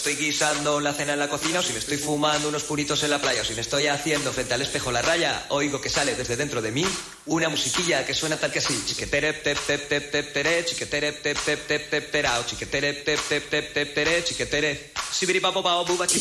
estoy guisando la cena en la cocina, o si me estoy fumando unos puritos en la playa, o si me estoy haciendo frente al espejo la raya, oigo que sale desde dentro de mí una musiquilla que suena tal que así. Chiquetere, tep, tep, tep, tep, tere, chiquetere, tep, tep, tep, tep, terao, chiquetere, tep, tep, tep, tep, tere, chiquetere, sibiripapo, buba,